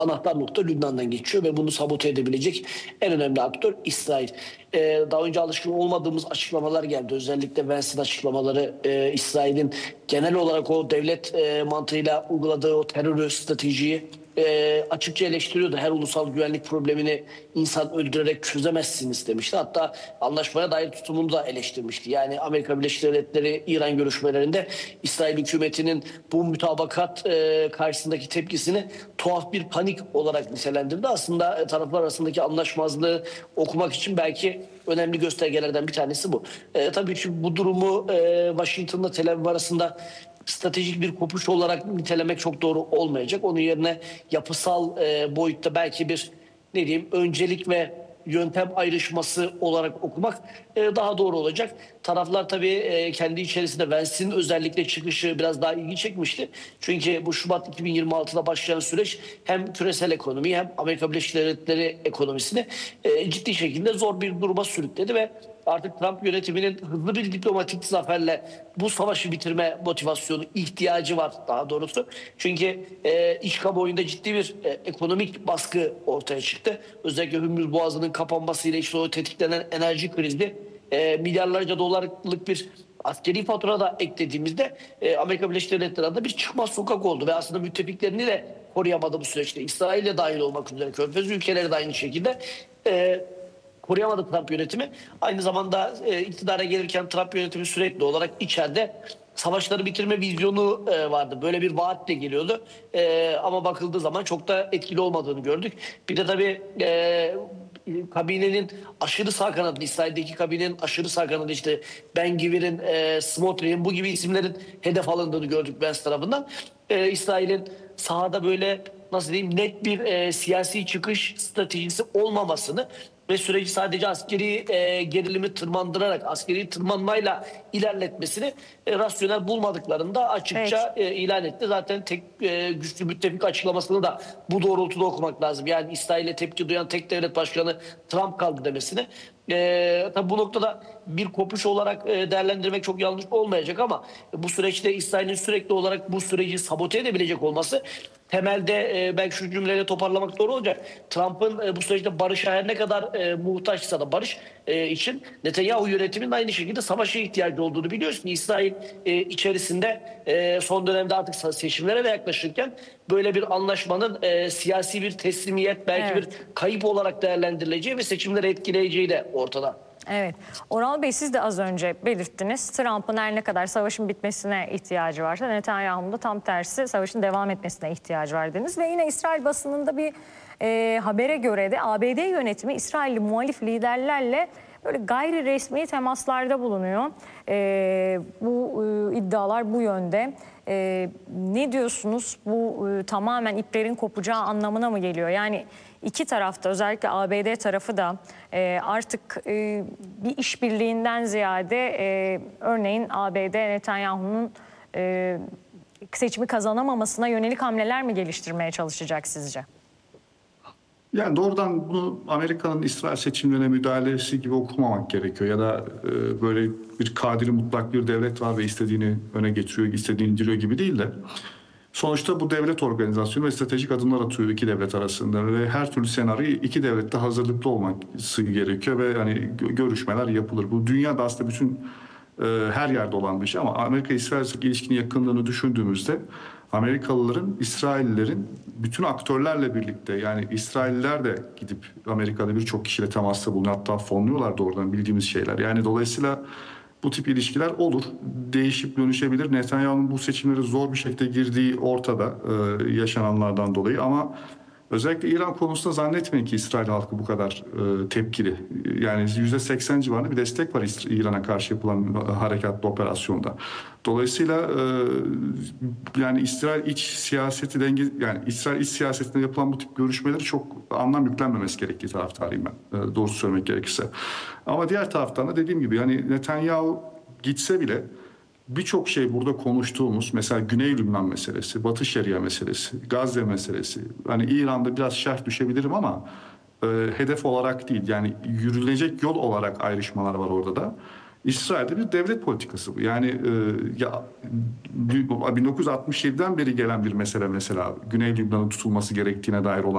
anahtar nokta Lübnan'dan geçiyor ve bunu sabote edebilecek en önemli aktör İsrail. Daha önce alışkın olmadığımız açıklamalar geldi. Özellikle Vance'in açıklamaları, İsrail'in genel olarak o devlet mantığıyla uyguladığı o terör stratejiyi açıkça eleştiriyordu. Her ulusal güvenlik problemini insan öldürerek çözemezsiniz demişti. Hatta anlaşmaya dair tutumunu da eleştirmişti. Yani Amerika Birleşik Devletleri İran görüşmelerinde İsrail hükümetinin bu mütabakat karşısındaki tepkisini tuhaf bir panik olarak nitelendirdi. Aslında taraflar arasındaki anlaşmazlığı okumak için belki önemli göstergelerden bir tanesi bu. Tabii ki bu durumu Washington'la Tel Aviv arasında stratejik bir kopuş olarak nitelemek çok doğru olmayacak. Onun yerine yapısal boyutta belki bir öncelik ve yöntem ayrışması olarak okumak daha doğru olacak. Taraflar tabii kendi içerisinde Vance'in özellikle çıkışı biraz daha ilgi çekmişti. Çünkü bu Şubat 2026'da başlayan süreç hem küresel ekonomiyi hem Amerika Birleşik Devletleri ekonomisini ciddi şekilde zor bir duruma sürükledi ve artık Trump yönetiminin hızlı bir diplomatik zaferle bu savaşı bitirme motivasyonu, ihtiyacı var daha doğrusu. Çünkü iç kamuoyunda ciddi bir ekonomik baskı ortaya çıktı. Özellikle Hürmüz Boğazı'nın kapanmasıyla işte o tetiklenen enerji krizi milyarlarca dolarlık bir askeri fatura da eklediğimizde Amerika Birleşik Devletleri adına bir çıkmaz sokak oldu ve aslında müttefiklerini de koruyamadı bu süreçte. İsrail'le dahil olmak üzere Körfez ülkeleri de aynı şekilde koruyamadı Trump yönetimi. Aynı zamanda iktidara gelirken Trump yönetimi sürekli olarak içeride savaşları bitirme vizyonu vardı. Böyle bir vaatle geliyordu. Ama bakıldığı zaman çok da etkili olmadığını gördük. Bir de tabii kabinenin aşırı sağ kanadı, İsrail'deki kabinenin aşırı sağ kanadı işte Ben-Gvir'in, Smotrich'in bu gibi isimlerin hedef alındığını gördük Vance tarafından. İsrail'in sahada böyle net bir siyasi çıkış stratejisi olmamasını ve süreci sadece askeri gerilimi tırmandırarak, askeri tırmanmayla ilerletmesini rasyonel bulmadıklarını da açıkça ilan etti. Zaten tek güçlü müttefik açıklamasını da bu doğrultuda okumak lazım. Yani İsrail'e tepki duyan tek devlet başkanı Trump kaldı demesine. Tabii bu noktada bir kopuş olarak değerlendirmek çok yanlış olmayacak ama bu süreçte İsrail'in sürekli olarak bu süreci sabote edebilecek olması temelde belki şu cümleyle toparlamak doğru olacak. Trump'ın bu süreçte barışa her ne kadar muhtaçsa da barış için Netanyahu yönetiminin aynı şekilde savaşa ihtiyacı olduğunu biliyorsun. İsrail içerisinde son dönemde artık seçimlere de yaklaşırken böyle bir anlaşmanın siyasi bir teslimiyet belki bir kayıp olarak değerlendirileceği ve seçimleri etkileyeceği de ortada. Evet. Oral Bey siz de az önce belirttiniz. Trump'ın her ne kadar savaşın bitmesine ihtiyacı varsa Netanyahu'nun da tam tersi savaşın devam etmesine ihtiyacı var dediniz. Ve yine İsrail basınında bir habere göre de ABD yönetimi İsrailli muhalif liderlerle böyle gayri resmi temaslarda bulunuyor. Bu iddialar bu yönde. Ne diyorsunuz? Bu tamamen iplerin kopacağı anlamına mı geliyor? Yani iki tarafta özellikle ABD tarafı da artık bir işbirliğinden ziyade örneğin ABD Netanyahu'nun seçimi kazanamamasına yönelik hamleler mi geliştirmeye çalışacak sizce? Yani doğrudan bunu Amerika'nın İsrail seçimlerine müdahalesi gibi okumamak gerekiyor. Ya da böyle bir kadiri mutlak bir devlet var ve istediğini öne getiriyor, istediğini indiriyor gibi değil de sonuçta bu devlet organizasyonu ve stratejik adımlar atıyor iki devlet arasında ve her türlü senaryo iki devlette hazırlıklı olması gerekiyor ve hani görüşmeler yapılır. Bu dünyada aslında bütün her yerde olan bir şey ama Amerika-İsrail ilişkinin yakınlığını düşündüğümüzde Amerikalıların, İsraillilerin bütün aktörlerle birlikte yani İsrailliler de gidip Amerika'da birçok kişiyle temasta bulunuyor. Hatta fonluyorlar doğrudan bildiğimiz şeyler. Yani dolayısıyla bu tip ilişkiler olur. Değişip dönüşebilir. Netanyahu'nun bu seçimlere zor bir şekilde girdiği ortada yaşananlardan dolayı ama özellikle İran konusunda zannetmeyin ki İsrail halkı bu kadar tepkili. Yani %80 civarında bir destek var İran'a karşı yapılan harekatlı operasyonda. Dolayısıyla yani İsrail iç siyasetinde yapılan bu tip görüşmeleri çok anlam yüklenmemesi gerektiği taraftarıyım ben. Doğrusu söylemek gerekirse. Ama diğer taraftan da dediğim gibi yani Netanyahu gitse bile birçok şey burada konuştuğumuz mesela Güney Lübnan meselesi, Batı Şeria meselesi, Gazze meselesi. Hani İran'da biraz şerh düşebilirim ama hedef olarak değil. Yani yürülecek yol olarak ayrışmalar var orada da. İsrail'de bir devlet politikası bu. Yani 1967'den beri gelen bir mesele mesela Güney Lübnan'ın tutulması gerektiğine dair olan